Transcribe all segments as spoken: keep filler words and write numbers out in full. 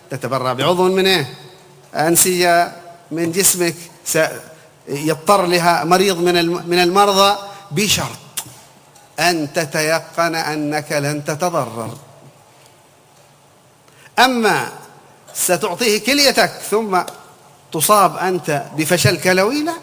تتبرع بعضو من إيه؟ أنسجة من جسمك يضطر لها مريض من المرضى بشرط أن تتيقن أنك لن تتضرر. أما ستعطيه كليتك ثم تصاب أنت بفشل كلوي، لا.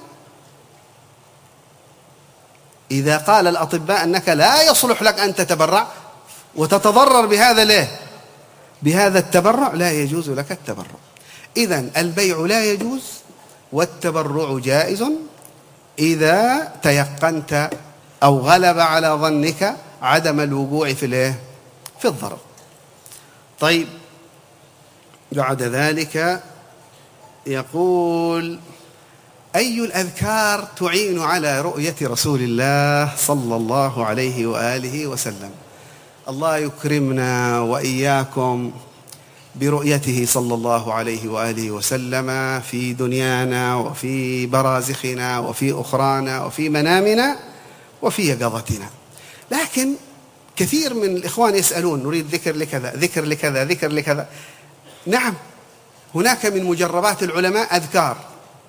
إذا قال الأطباء أنك لا يصلح لك أن تتبرع وتتضرر بهذا ليه؟ بهذا التبرع، لا يجوز لك التبرع. إذن البيع لا يجوز والتبرع جائز إذا تيقنت أو غلب على ظنك عدم الوقوع في الايه؟ في الضرر. طيب، بعد ذلك يقول: أي الأذكار تعين على رؤية رسول الله صلى الله عليه وآله وسلم؟ الله يكرمنا وإياكم برؤيته صلى الله عليه وآله وسلم في دنيانا وفي برازخنا وفي أخرانا وفي منامنا وفي يقظتنا. لكن كثير من الإخوان يسألون: نريد ذكر لكذا، ذكر لكذا، ذكر لكذا. نعم، هناك من مجربات العلماء أذكار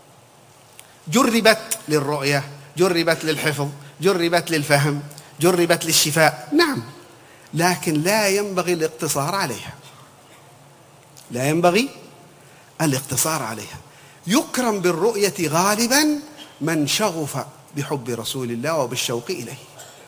جربت للرؤية، جربت للحفظ، جربت للفهم، جربت للشفاء، نعم، لكن لا ينبغي الاقتصار عليها، لا ينبغي الاقتصار عليها. يكرم بالرؤية غالبا من شغف بحب رسول الله وبالشوق إليه،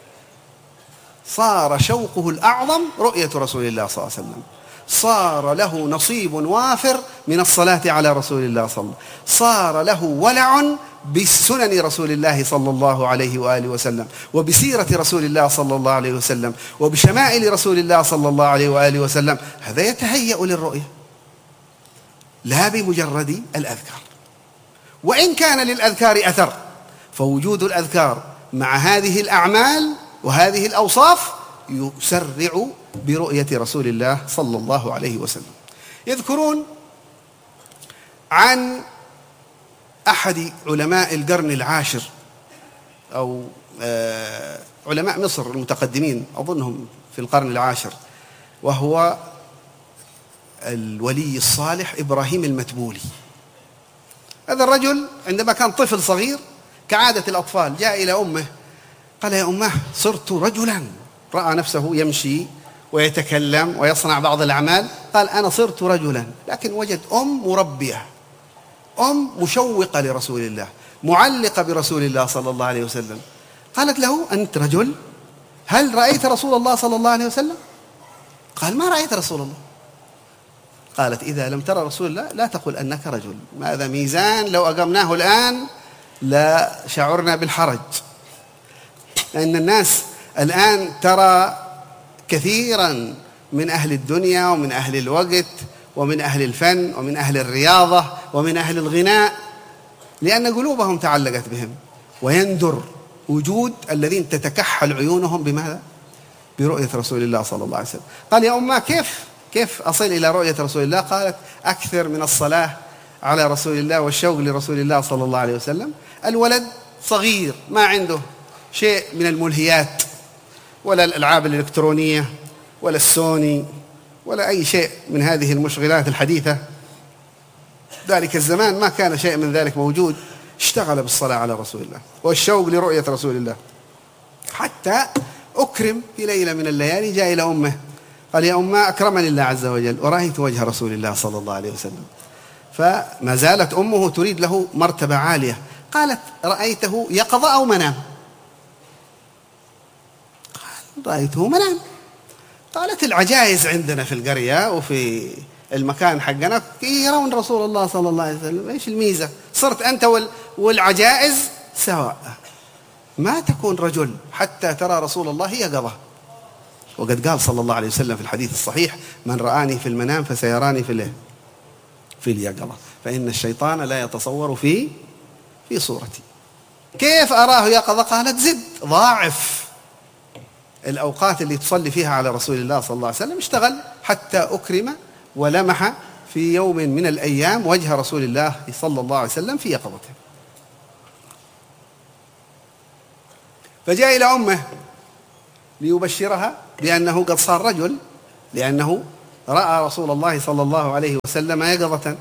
صار شوقه الأعظم رؤية رسول الله صلى الله عليه وسلم، صار له نصيب وافر من الصلاة على رسول الله صلى الله عليه وسلم، صار له ولع بسنن رسول الله صلى الله عليه وآله وسلم وبسيرة رسول الله صلى الله عليه وسلم وبشمائل رسول الله صلى الله عليه وآله وسلم. هذا يتهيأ للرؤية لا بمجرد الأذكار، وإن كان للأذكار أثر، فوجود الأذكار مع هذه الأعمال وهذه الأوصاف يسرع برؤية رسول الله صلى الله عليه وسلم. يذكرون عن أحد علماء القرن العاشر أو علماء مصر المتقدمين، أظنهم في القرن العاشر، وهو الولي الصالح إبراهيم المتبولي. هذا الرجل عندما كان طفل صغير كعادة الأطفال جاء إلى أمه قال: يا أمه، صرت رجلا. رأى نفسه يمشي ويتكلم ويصنع بعض الأعمال، قال: أنا صرت رجلا. لكن وجد أم مربية، أم مشوقة لرسول الله، معلقة برسول الله صلى الله عليه وسلم. قالت له: أنت رجل؟ هل رأيت رسول الله صلى الله عليه وسلم؟ قال: ما رأيت رسول الله. قالت: إذا لم ترى رسول الله لا تقل أنك رجل. هذا ميزان لو أقمناه الآن لا شعرنا بالحرج، لأن الناس الآن ترى كثيرا من أهل الدنيا ومن أهل الوقت ومن أهل الفن ومن أهل الرياضة ومن أهل الغناء، لأن قلوبهم تعلقت بهم، ويندر وجود الذين تتكحل عيونهم بماذا؟ برؤية رسول الله صلى الله عليه وسلم. قال: يا أمه، كيف كيف أصل إلى رؤية رسول الله؟ قالت: أكثر من الصلاة على رسول الله والشوق لرسول الله صلى الله عليه وسلم. الولد صغير ما عنده شيء من الملهيات ولا الألعاب الإلكترونية ولا السوني ولا أي شيء من هذه المشغلات الحديثة. ذلك الزمان ما كان شيء من ذلك موجود. اشتغل بالصلاة على رسول الله والشوق لرؤية رسول الله، حتى أكرم في ليلة من الليالي جاء إلى أمه قال: يا أمه، أكرمني الله عز وجل ورأيت وجه رسول الله صلى الله عليه وسلم. فما زالت أمه تريد له مرتبة عالية. قالت: رأيته يقظة أو منام؟ قال: رأيته منام. قالت: العجائز عندنا في القرية وفي المكان حقنا يرون رسول الله صلى الله عليه وسلم، إيش الميزة؟ صرت أنت والعجائز سواء، ما تكون رجل حتى ترى رسول الله يقظة. وقد قال صلى الله عليه وسلم في الحديث الصحيح: من رآني في المنام فسيراني في الليل في اليقظة، فإن الشيطان لا يتصور في في صورتي. كيف أراه يقظة؟ قالت: زد ضاعف الأوقات اللي تصلي فيها على رسول الله صلى الله عليه وسلم. اشتغل حتى أكرم ولمح في يوم من الأيام وجه رسول الله صلى الله عليه وسلم في يقظته. فجاء إلى أمه ليبشرها بأنه قد صار رجل، لأنه رأى رسول الله صلى الله عليه وسلم يقظة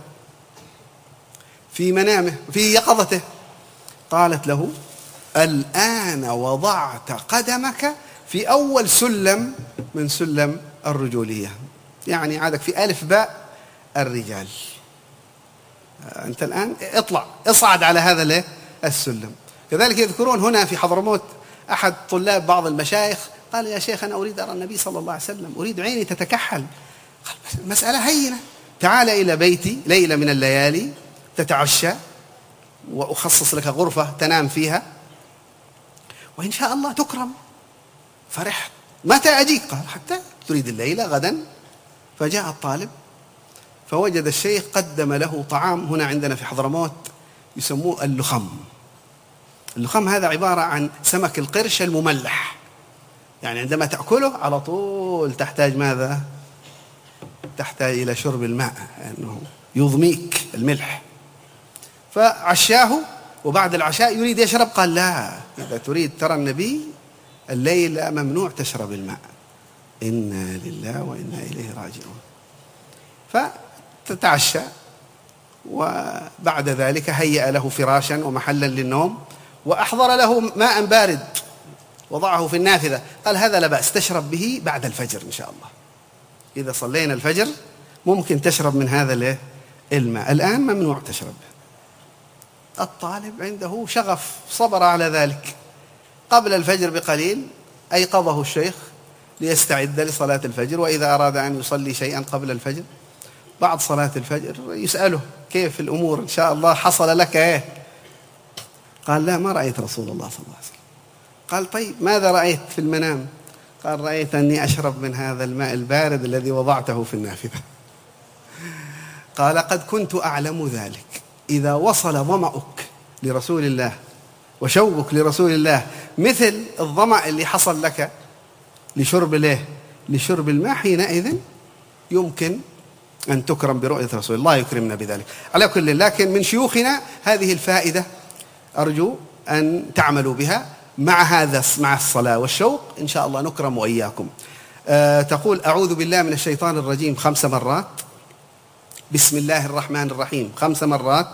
في منامه في يقظته، قالت له: الآن وضعت قدمك في أول سلم من سلم الرجولية، يعني عادك في ألف باء الرجال، أنت الآن اطلع اصعد على هذا السلم. كذلك يذكرون هنا في حضرموت أحد طلاب بعض المشايخ قال: يا شيخ أنا أريد أرى النبي صلى الله عليه وسلم، أريد عيني تتكحل. قال: المسألة هينة، تعال إلى بيتي ليلة من الليالي تتعشى وأخصص لك غرفة تنام فيها وإن شاء الله تكرم. فرحت: متى أجيك؟ قال: حتى تريد الليلة غدا. فجاء الطالب فوجد الشيخ قدم له طعام هنا عندنا في حضرموت يسموه اللخم. اللخم هذا عبارة عن سمك القرش المملح، يعني عندما تأكله على طول تحتاج ماذا؟ تحتاج إلى شرب الماء، أنه يضميك الملح. فعشاه وبعد العشاء يريد يشرب، قال: لا، إذا تريد ترى النبي الليلة ممنوع تشرب الماء، إنا لله وإنا إليه راجعون. فتتعشى، وبعد ذلك هيأ له فراشا ومحلا للنوم، وأحضر له ماء بارد وضعه في النافذة، قال: هذا لا بأس، تشرب به بعد الفجر إن شاء الله، إذا صلينا الفجر ممكن تشرب من هذا الماء، الآن ممنوع تشرب. الطالب عنده شغف صبر على ذلك. قبل الفجر بقليل أيقظه الشيخ ليستعد لصلاة الفجر، وإذا أراد أن يصلي شيئا قبل الفجر بعد صلاة الفجر يسأله: كيف الأمور إن شاء الله، حصل لك إيه؟ قال: لا، ما رأيت رسول الله صلى الله عليه وسلم. قال: طيب ماذا رأيت في المنام؟ قال: رأيت أني أشرب من هذا الماء البارد الذي وضعته في النافذة. قال: قد كنت أعلم ذلك، إذا وصل ظمأك لرسول الله وشوقك لرسول الله مثل الظمأ اللي حصل لك لشرب له لشرب الماء، حينئذ يمكن أن تكرم برؤية رسول الله، يكرمنا بذلك. على كل، لكن من شيوخنا هذه الفائدة أرجو أن تعملوا بها مع هذا، مع الصلاة والشوق إن شاء الله نكرم وإياكم. أه تقول: أعوذ بالله من الشيطان الرجيم خمس مرات، بسم الله الرحمن الرحيم خمس مرات.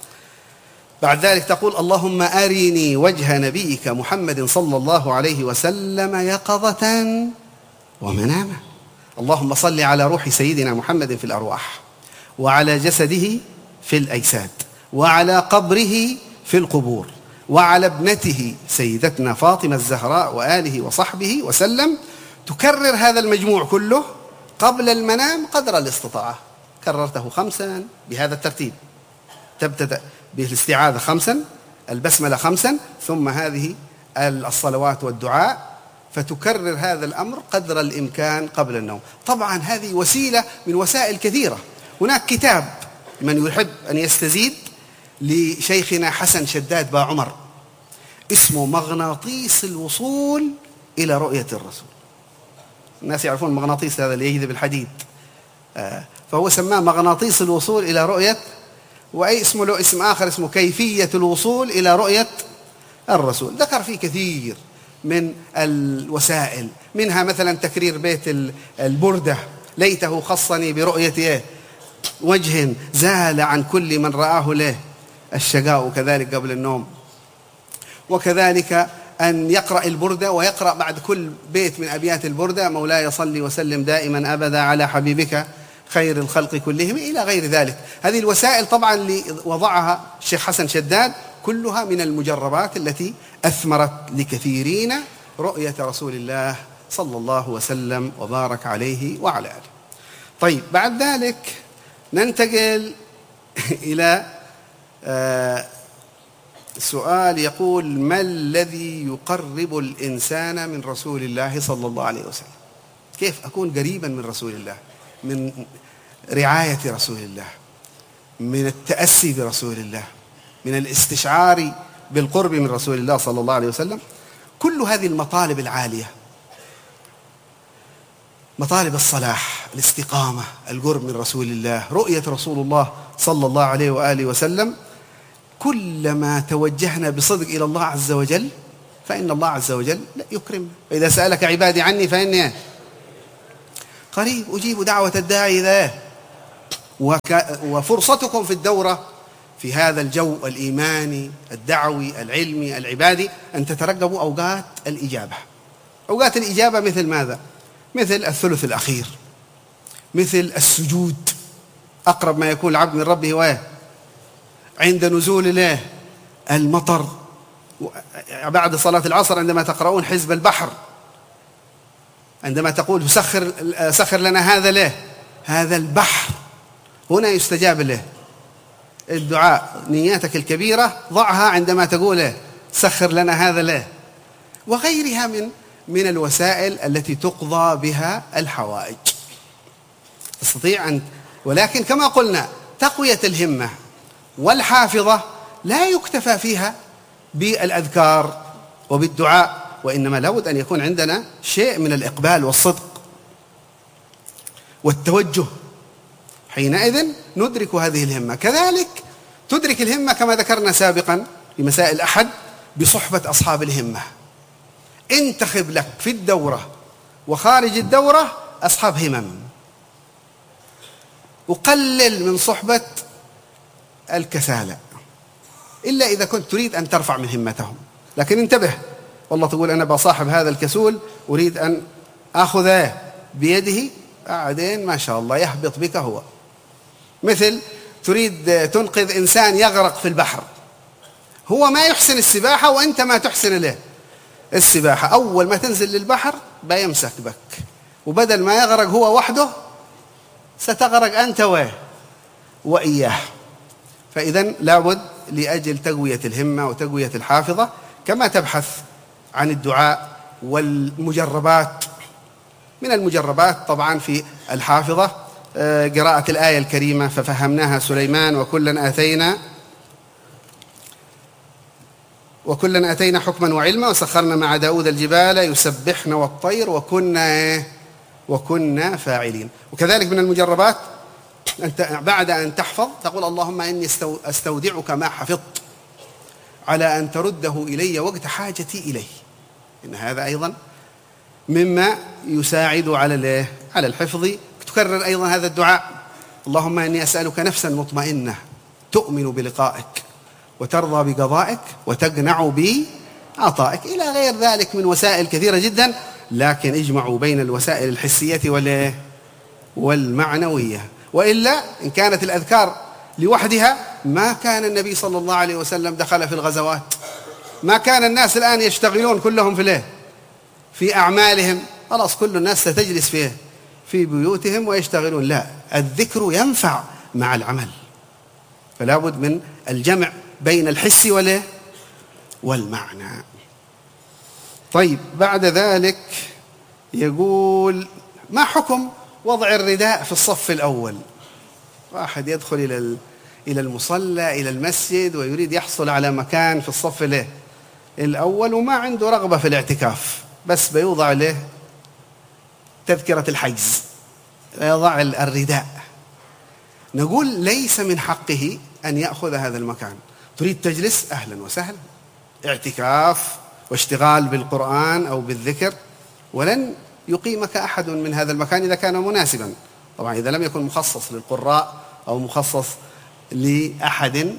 بعد ذلك تقول: اللهم أرني وجه نبيك محمد صلى الله عليه وسلم يقظة ومنامة. اللهم صل على روح سيدنا محمد في الأرواح، وعلى جسده في الأجساد، وعلى قبره في القبور، وعلى ابنته سيدتنا فاطمة الزهراء وآله وصحبه وسلم. تكرر هذا المجموع كله قبل المنام قدر الاستطاعة. كررته خمسا بهذا الترتيب، تبتدأ بالاستعاذة خمسا، البسملة خمسا، ثم هذه الصلوات والدعاء، فتكرر هذا الأمر قدر الإمكان قبل النوم. طبعا هذه وسيلة من وسائل كثيرة. هناك كتاب من يحب أن يستزيد لشيخنا حسن شداد با عمر اسمه مغناطيس الوصول إلى رؤية الرسول. الناس يعرفون المغناطيس هذا اللي يجذب الحديد، فهو سماه مغناطيس الوصول إلى رؤية، وأي اسمه له اسم آخر اسمه كيفية الوصول إلى رؤية الرسول. ذكر فيه كثير من الوسائل، منها مثلا تكرير بيت البردة: ليته خصني برؤية وجه زال عن كل من رآه له الشقاء، كذلك قبل النوم. وكذلك أن يقرأ البردة ويقرأ بعد كل بيت من أبيات البردة: مولاي صل وسلم دائما أبدا على حبيبك خير الخلق كلهم، إلى غير ذلك. هذه الوسائل طبعا اللي وضعها الشيخ حسن شداد كلها من المجربات التي أثمرت لكثيرين رؤية رسول الله صلى الله وسلم وبارك عليه وعلى آله. طيب، بعد ذلك ننتقل إلى سؤال يقول: ما الذي يقرب الإنسان من رسول الله صلى الله عليه وسلم؟ كيف أكون قريبا من رسول الله، من رعاية رسول الله، من التأسي برسول الله، من الاستشعار بالقرب من رسول الله صلى الله عليه وسلم؟ كل هذه المطالب العالية، مطالب الصلاح، الاستقامة، القرب من رسول الله، رؤية رسول الله صلى الله عليه وآله وسلم، كلما توجهنا بصدق إلى الله عز وجل فإن الله عز وجل يكرمنا. فإذا سألك عبادي عني فإني قريب أجيب دعوة الداعي إذا. وفرصتكم في الدورة في هذا الجو الإيماني الدعوي العلمي العبادي أن تترقبوا أوقات الإجابة. أوقات الإجابة مثل ماذا؟ مثل الثلث الأخير، مثل السجود، أقرب ما يكون العبد من ربه ويه عند نزول له المطر، بعد صلاة العصر عندما تقرؤون حزب البحر، عندما تقول سخر, سخر لنا هذا له هذا البحر، هنا يستجاب له الدعاء. نياتك الكبيرة ضعها عندما تقول سخر لنا هذا له، وغيرها من من الوسائل التي تقضى بها الحوائج. تستطيع أن، ولكن كما قلنا تقوية الهمة والحافظة لا يكتفى فيها بالأذكار وبالدعاء، وإنما لابد أن يكون عندنا شيء من الإقبال والصدق والتوجه، حينئذ ندرك هذه الهمة. كذلك تدرك الهمة كما ذكرنا سابقا في مسائل أحد بصحبة أصحاب الهمة. انتخب لك في الدورة وخارج الدورة أصحاب همم، وقلل من صحبة الكسالى إلا إذا كنت تريد أن ترفع من همتهم. لكن انتبه، والله تقول أنا بصاحب هذا الكسول أريد أن أخذه بيده، بعدين ما شاء الله يهبط بك هو. مثل تريد تنقذ إنسان يغرق في البحر، هو ما يحسن السباحة وأنت ما تحسن له السباحة، أول ما تنزل للبحر بيمسك بك، وبدل ما يغرق هو وحده ستغرق أنت وإياه. فإذا لابد لأجل تقوية الهمة وتقوية الحافظة، كما تبحث عن الدعاء والمجربات. من المجربات طبعا في الحافظة قراءة الآية الكريمة ففهمناها سليمان وكلا آتينا وكلا آتينا حكما وعلما وسخرنا مع داود الجبال يسبحن والطير وكنا وكنا فاعلين. وكذلك من المجربات أنت بعد أن تحفظ تقول اللهم إني أستودعك ما حفظت على أن ترده إلي وقت حاجتي إليه. إن هذا أيضا مما يساعد على على الحفظ. تكرر أيضا هذا الدعاء، اللهم إني أسألك نفسا مطمئنة تؤمن بلقائك وترضى بقضائك وتقنع بعطائك، إلى غير ذلك من وسائل كثيرة جدا. لكن اجمعوا بين الوسائل الحسية والمعنوية، وإلا إن كانت الأذكار لوحدها ما كان النبي صلى الله عليه وسلم دخل في الغزوات، ما كان الناس الآن يشتغلون كلهم في ليه في أعمالهم، خلاص كل الناس ستجلس فيه في بيوتهم ويشتغلون. لا، الذكر ينفع مع العمل، فلا بد من الجمع بين الحس والمعنى. طيب بعد ذلك يقول ما حكم وضع الرداء في الصف الأول؟ واحد يدخل إلى إلى المصلى إلى المسجد ويريد يحصل على مكان في الصف له الأول وما عنده رغبة في الاعتكاف، بس بيوضع له تذكرة الحجز، يضع الرداء. نقول ليس من حقه أن يأخذ هذا المكان. تريد تجلس أهلا وسهلا، اعتكاف واشتغال بالقرآن أو بالذكر، ولن يقيمك أحد من هذا المكان إذا كان مناسبا، طبعا إذا لم يكن مخصص للقراء أو مخصص لأحد.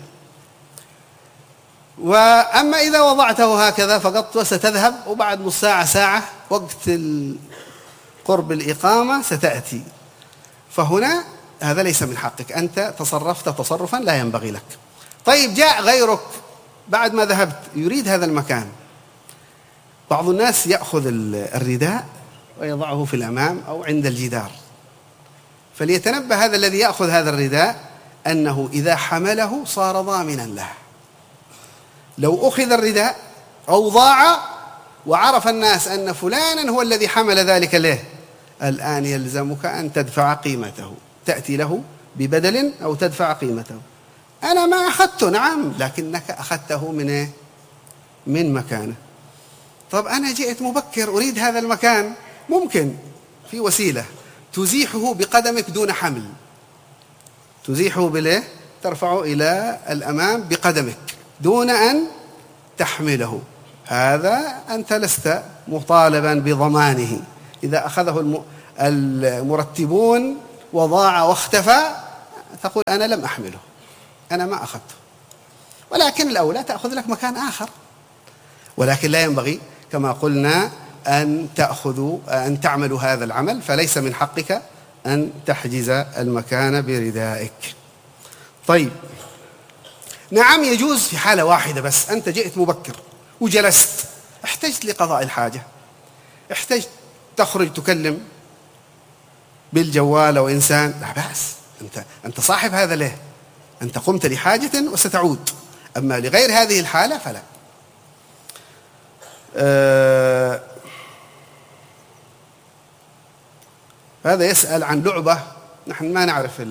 وأما إذا وضعته هكذا فقط وستذهب وبعد نص ساعة ساعة وقت قرب الإقامة ستأتي، فهنا هذا ليس من حقك، أنت تصرفت تصرفا لا ينبغي لك. طيب جاء غيرك بعد ما ذهبت يريد هذا المكان، بعض الناس يأخذ الرداء ويضعه في الأمام أو عند الجدار، فليتنبه هذا الذي يأخذ هذا الرداء أنه إذا حمله صار ضامنا له. لو أخذ الرداء أو ضاع وعرف الناس أن فلانا هو الذي حمل ذلك له، الآن يلزمك أن تدفع قيمته، تأتي له ببدل أو تدفع قيمته. أنا ما أخذته، نعم، لكنك أخذته من من مكانه. طب أنا جئت مبكر أريد هذا المكان، ممكن في وسيلة تزيحه بقدمك دون حمل، تزيحه بليه، ترفعه إلى الأمام بقدمك دون أن تحمله، هذا أنت لست مطالبا بضمانه. إذا أخذه المرتبون وضاع واختفى، تقول أنا لم أحمله، أنا ما أخذته. ولكن الأولى تأخذ لك مكان آخر، ولكن لا ينبغي كما قلنا أن تأخذوا أن تعملوا هذا العمل، فليس من حقك أن تحجز المكان بردائك. طيب، نعم يجوز في حالة واحدة بس، أنت جئت مبكر وجلست، احتجت لقضاء الحاجة، احتجت تخرج تكلم بالجوال أو إنسان، لا بأس، أنت أنت صاحب هذا له، أنت قمت لحاجة وستعود. أما لغير هذه الحالة فلا. آه هذا يسأل عن لعبة، نحن ما نعرف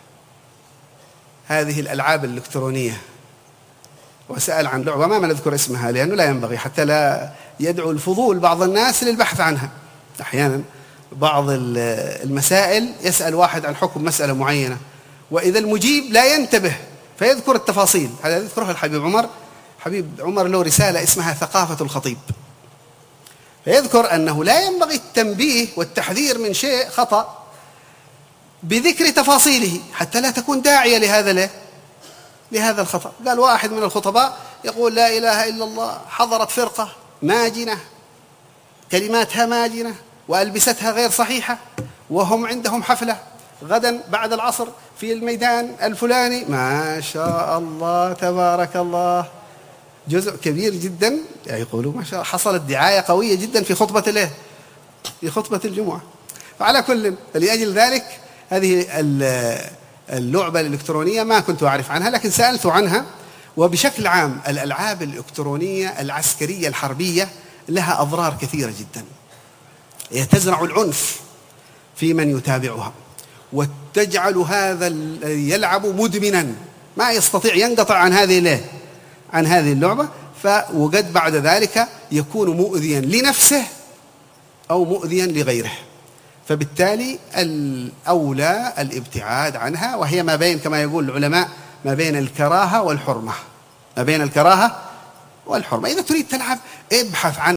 هذه الألعاب الإلكترونية، وسأل عن لعبة ما نذكر اسمها لأنه لا ينبغي، حتى لا يدعو الفضول بعض الناس للبحث عنها. أحيانا بعض المسائل يسأل واحد عن حكم مسألة معينة، وإذا المجيب لا ينتبه فيذكر التفاصيل. هذا يذكرها الحبيب عمر، حبيب عمر له رسالة اسمها ثقافة الخطيب، فيذكر أنه لا ينبغي التنبيه والتحذير من شيء خطأ بذكر تفاصيله حتى لا تكون داعية لهذا له لهذا الخطأ. قال واحد من الخطباء يقول لا إله إلا الله، حضرت فرقة ماجنة كلماتها ماجنة وألبستها غير صحيحة، وهم عندهم حفلة غدا بعد العصر في الميدان الفلاني، ما شاء الله تبارك الله، جزء كبير جدا يقولوا ما شاء، حصلت دعاية قوية جدا في خطبة الايه في خطبة الجمعة. فعلى كل، فلأجل ذلك هذه اللعبة الإلكترونية ما كنت أعرف عنها، لكن سألت عنها. وبشكل عام الألعاب الإلكترونية العسكرية الحربية لها أضرار كثيرة جدا، هي تزرع العنف في من يتابعها، وتجعل هذا الذي يلعب مدمنا ما يستطيع ينقطع عن هذه عن هذه اللعبة، وقد بعد ذلك يكون مؤذيا لنفسه أو مؤذيا لغيره. فبالتالي الأولى الابتعاد عنها، وهي ما بين كما يقول العلماء ما بين الكراهة والحرمة، ما بين الكراهة والحرمة. إذا تريد تلعب ابحث عن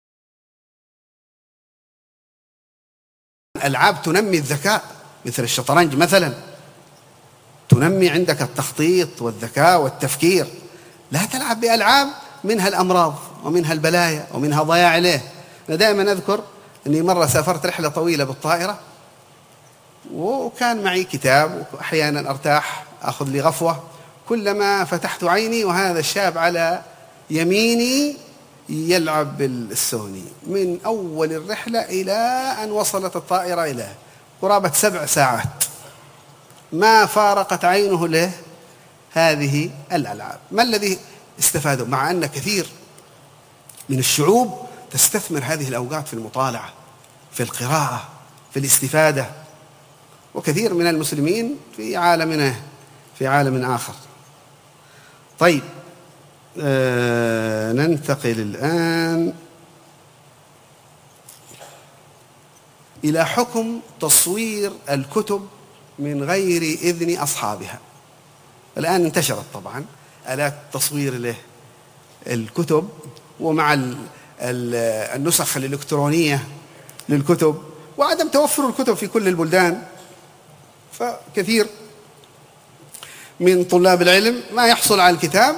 ألعاب تنمي الذكاء مثل الشطرنج مثلا، تنمي عندك التخطيط والذكاء والتفكير. لا تلعب بألعاب منها الأمراض ومنها البلايا ومنها ضياع عليه. أنا دائما أذكر أني مرة سافرت رحلة طويلة بالطائرة، وكان معي كتاب، وأحيانا أرتاح أخذ لي غفوة، كلما فتحت عيني وهذا الشاب على يميني يلعب بالسوني من أول الرحلة إلى أن وصلت الطائرة إلى قرابة سبع ساعات ما فارقت عينه له هذه الألعاب. ما الذي استفادوا؟ مع أن كثير من الشعوب تستثمر هذه الأوقات في المطالعة، في القراءة، في الاستفادة، وكثير من المسلمين في عالمنا في عالم آخر. طيب، آه ننتقل الآن إلى حكم تصوير الكتب من غير إذن أصحابها. الآن انتشرت طبعا آلات تصوير له الكتب، ومع النسخ الإلكترونية للكتب وعدم توفر الكتب في كل البلدان، فكثير من طلاب العلم ما يحصل على الكتاب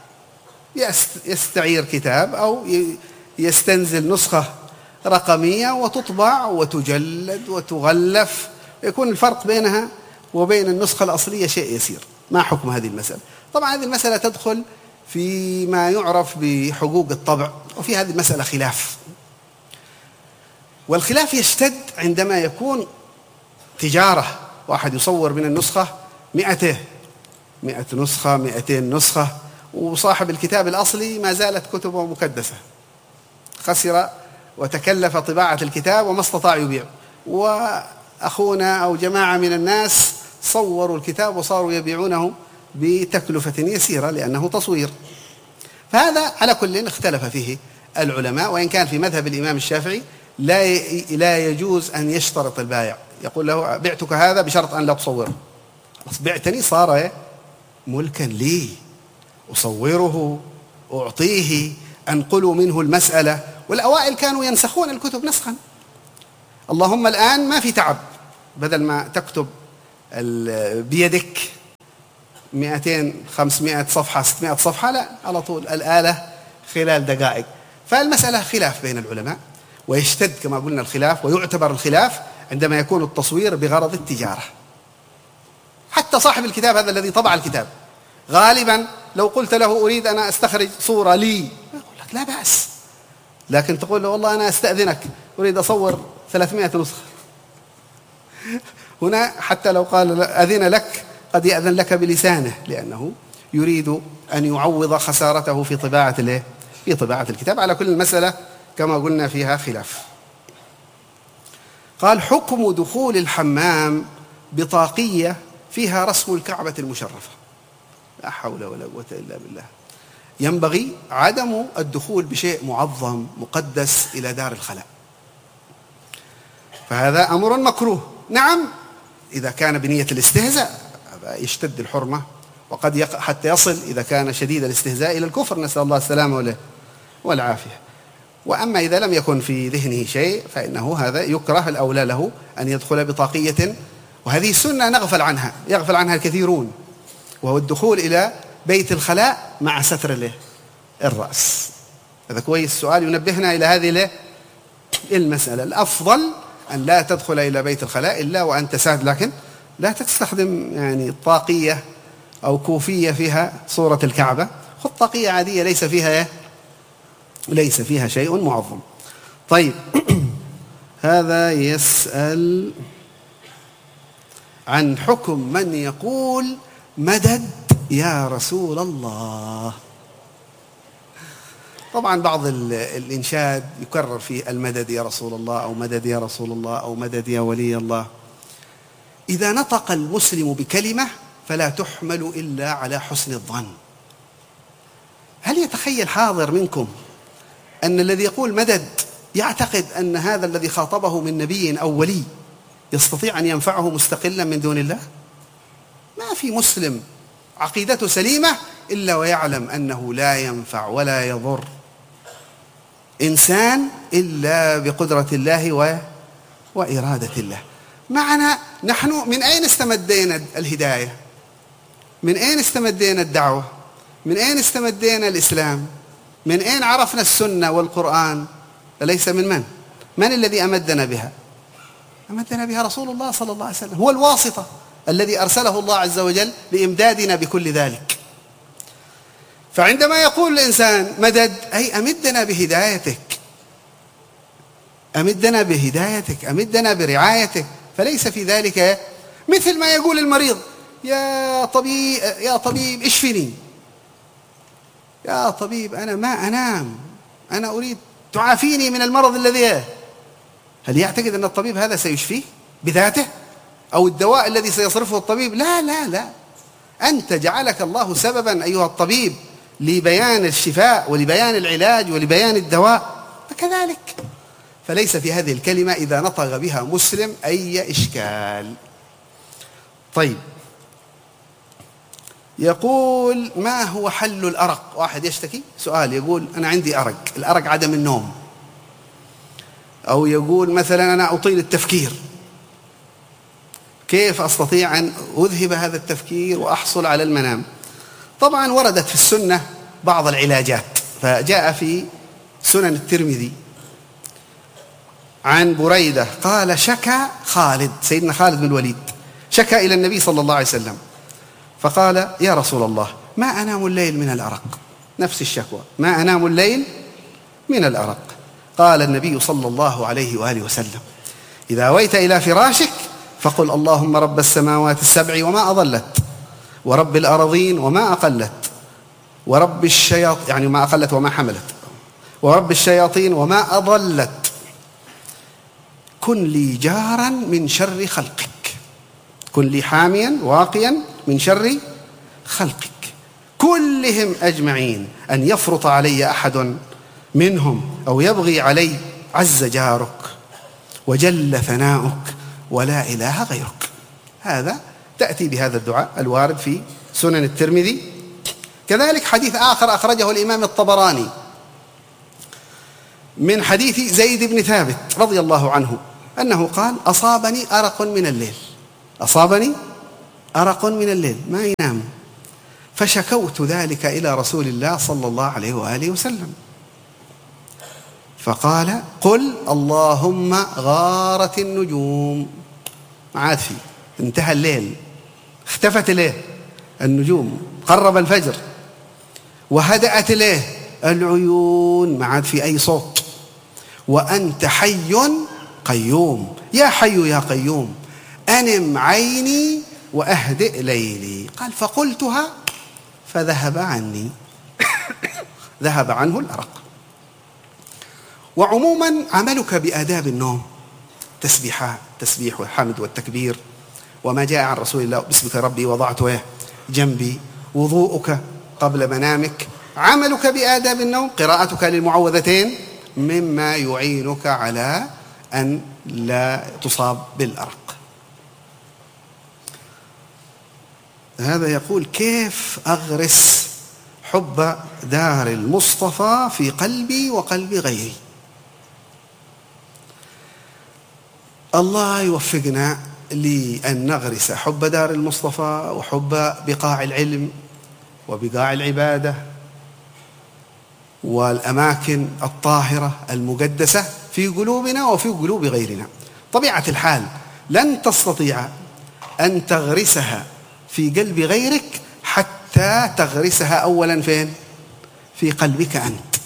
يستعير كتاب أو يستنزل نسخة رقمية وتطبع وتجلد وتغلف، يكون الفرق بينها وبين النسخة الأصلية شيء يسير. ما حكم هذه المسألة؟ طبعا هذه المسألة تدخل في ما يعرف بحقوق الطبع، وفي هذه المسألة خلاف، والخلاف يشتد عندما يكون تجارة، واحد يصور من النسخة مئته مئة نسخة مئتين نسخة، وصاحب الكتاب الأصلي ما زالت كتبه مكدسة، خسر وتكلف طباعة الكتاب وما استطاع يبيع. وأخونا أو جماعة من الناس صوروا الكتاب وصاروا يبيعونه بتكلفة يسيرة لأنه تصوير. فهذا على كل اختلف فيه العلماء، وإن كان في مذهب الإمام الشافعي لا لا يجوز أن يشترط البائع، يقول له بعتك هذا بشرط أن لا تصوره، بس بعتني صار ملكا لي، أصوره، أعطيه، أنقل منه المسألة. والأوائل كانوا ينسخون الكتب نسخا، اللهم الآن ما في تعب، بدل ما تكتب بيدك مئتين خمسمائة صفحة ستمائة صفحة، لا، على طول الآلة خلال دقائق. فالمسألة خلاف بين العلماء، ويشتد كما قلنا الخلاف، ويعتبر الخلاف عندما يكون التصوير بغرض التجارة. حتى صاحب الكتاب هذا الذي طبع الكتاب غالبا لو قلت له أريد أن أستخرج صورة لي يقول لك لا بأس، لكن تقول له والله أنا أستأذنك أريد أصور ثلاثمائة نسخة، هنا حتى لو قال أذن لك قد يأذن لك بلسانه، لأنه يريد أن يعوض خسارته في طباعة الايه؟ في طباعة الكتاب. على كل المسألة كما قلنا فيها خلاف. قال حكم دخول الحمام بطاقية فيها رسم الكعبة المشرفة. لا حول ولا قوة إلا بالله. ينبغي عدم الدخول بشيء معظم مقدس إلى دار الخلاء، فهذا أمر مكروه. نعم إذا كان بنية الاستهزاء هذا يشتد الحرمة، وقد يق... حتى يصل إذا كان شديد الاستهزاء إلى الكفر، نسأل الله السلامة والعافية. وأما إذا لم يكن في ذهنه شيء فإنه هذا يكره، الأولى له أن يدخل بطاقية، وهذه السنة نغفل عنها، يغفل عنها الكثيرون، وهو الدخول إلى بيت الخلاء مع ستر الرأس. هذا كويس، السؤال ينبهنا إلى هذه المسألة. الأفضل أن لا تدخل إلى بيت الخلاء إلا وأنت ساد، لكن لا تستخدم يعني طاقية أو كوفية فيها صورة الكعبة، خذ طاقية عادية ليس فيها ليس فيها شيء معظم. طيب هذا يسأل عن حكم من يقول مدد يا رسول الله. طبعا بعض الإنشاد يكرر فيه المدد يا رسول الله، أو مدد يا رسول الله، أو مدد يا ولي الله. إذا نطق المسلم بكلمة فلا تحمل إلا على حسن الظن. هل يتخيل حاضر منكم أن الذي يقول مدد يعتقد أن هذا الذي خاطبه من نبي أو ولي يستطيع أن ينفعه مستقلا من دون الله؟ ما في مسلم عقيدته سليمة إلا ويعلم أنه لا ينفع ولا يضر إنسان إلا بقدرة الله و... وإرادة الله. معنا نحن من أين استمدينا الهداية؟ من أين استمدينا الدعوة؟ من أين استمدينا الإسلام؟ من أين عرفنا السنة والقرآن؟ أليس من من؟ من الذي أمدنا بها؟ أمدنا بها رسول الله صلى الله عليه وسلم، هو الواسطة الذي أرسله الله عز وجل لإمدادنا بكل ذلك. فعندما يقول الإنسان مدد أي أمدنا بهدايتك، أمدنا بهدايتك، أمدنا برعايتك، فليس في ذلك مثل ما يقول المريض يا طبيب يا طبيب اشفني، يا طبيب أنا ما أنام، أنا أريد تعافيني من المرض الذي. هل يعتقد أن الطبيب هذا سيشفيه بذاته، أو الدواء الذي سيصرفه الطبيب؟ لا لا لا، أنت جعلك الله سببا أيها الطبيب لبيان الشفاء ولبيان العلاج ولبيان الدواء، فكذلك فليس في هذه الكلمة إذا نطق بها مسلم أي إشكال. طيب يقول ما هو حل الأرق؟ واحد يشتكي سؤال يقول أنا عندي أرق، الأرق عدم النوم، أو يقول مثلا أنا أطيل التفكير، كيف أستطيع أن أذهب هذا التفكير وأحصل على المنام؟ طبعا وردت في السنة بعض العلاجات، فجاء في سنن الترمذي عن بريدة قال شكى خالد، سيدنا خالد بن الوليد شكى إلى النبي صلى الله عليه وسلم فقال يا رسول الله ما أنام الليل من الأرق، نفس الشكوى، ما أنام الليل من الأرق. قال النبي صلى الله عليه وآله وسلم إذا أويت إلى فراشك فقل اللهم رب السماوات السبع وما أضلت، ورب الأرضين وما أقلت، ورب الشياطين يعني ما أقلت وما حملت، ورب الشياطين وما أضلت، كن لي جارا من شر خلقك، كن لي حاميا واقيا من شر خلقك كلهم أجمعين، أن يفرط علي أحد منهم أو يبغي علي عز جارك وجل ثناؤك ولا إله غيرك. هذا تأتي بهذا الدعاء الوارد في سنن الترمذي. كذلك حديث آخر أخرجه الإمام الطبراني من حديث زيد بن ثابت رضي الله عنه أنه قال: أصابني أرق من الليل، أصابني أرق من الليل، ما ينام، فشكوت ذلك إلى رسول الله صلى الله عليه وآله وسلم، فقال: قل اللهم غارت النجوم. ما عاد في، انتهى الليل، اختفت إليه النجوم، قرب الفجر، وهدأت إليه العيون، ما عاد في أي صوت، وأنت حي قيوم، يا حي يا قيوم أنم عيني وأهدئ ليلي. قال: فقلتها فذهب عني ذهب عنه الأرق. وعموما عملك بآداب النوم، تسبيحات، تسبيح والحمد والتكبير، وما جاء عن رسول الله: باسمك ربي وضعت جنبي، وضوءك قبل منامك، عملك بآداب النوم، قراءتك للمعوذتين، مما يعينك على أن لا تصاب بالأرق. هذا يقول: كيف أغرس حب دار المصطفى في قلبي وقلب غيري؟ الله يوفقنا لأن نغرس حب دار المصطفى وحب بقاع العلم وبقاع العبادة والأماكن الطاهرة المقدسة في قلوبنا وفي قلوب غيرنا. طبيعة الحال لن تستطيع أن تغرسها في قلب غيرك حتى تغرسها أولا فين؟ في قلبك أنت.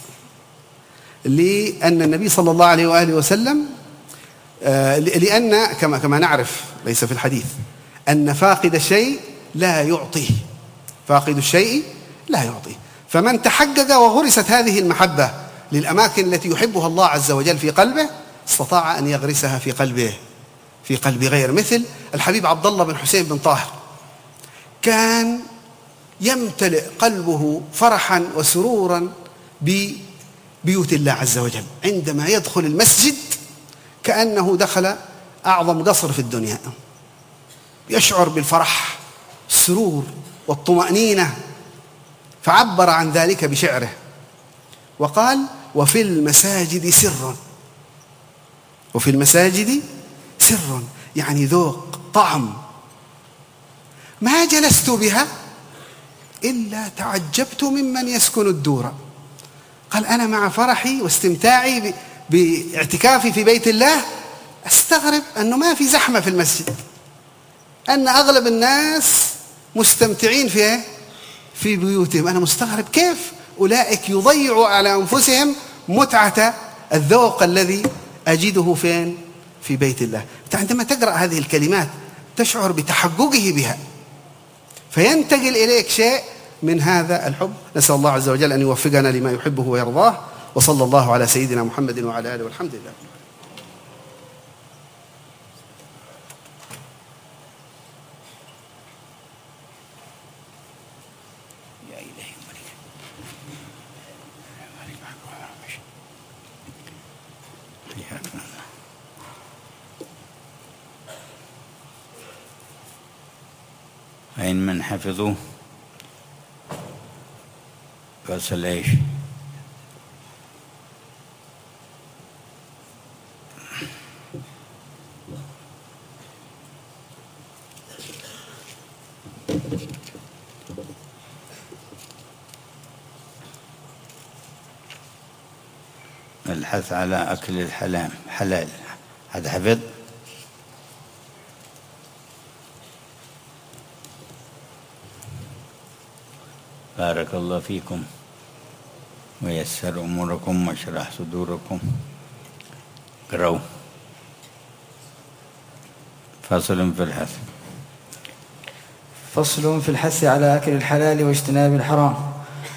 لأن النبي صلى الله عليه وآله وسلم، لأن كما كما نعرف ليس في الحديث أن فاقد الشيء لا يعطيه، فاقد الشيء لا يعطيه. فمن تحقق وغرست هذه المحبة للأماكن التي يحبها الله عز وجل في قلبه، استطاع أن يغرسها في قلبه في قلب غير. مثل الحبيب عبد الله بن حسين بن طاهر، كان يمتلئ قلبه فرحا وسرورا ببيوت الله عز وجل، عندما يدخل المسجد كأنه دخل أعظم قصر في الدنيا، يشعر بالفرح، السرور والطمأنينة، فعبر عن ذلك بشعره وقال: وفي المساجد سر، وفي المساجد سر، يعني ذوق طعم، ما جلست بها إلا تعجبت ممن يسكن الدور. قال: أنا مع فرحي واستمتاعي باعتكافي في بيت الله أستغرب أنه ما في زحمة في المسجد، أن أغلب الناس مستمتعين في في بيوتهم. أنا مستغرب كيف أولئك يضيعوا على أنفسهم متعة الذوق الذي أجده فين؟ في بيت الله. عندما تقرأ هذه الكلمات تشعر بتحققه بها، فينتقل إليك شيء من هذا الحب. نسأل الله عز وجل أن يوفقنا لما يحبه ويرضاه، وصلى الله على سيدنا محمد وعلى آله والحمد لله. أين من حفظوه غسل إيش؟ الحث على أكل الحلال حلال، هذا حفظ؟ بارك الله فيكم ويسر أموركم وشرح صدوركم. قرأوا. فصل في الحث. فصل في الحث على أكل الحلال واجتناب الحرام.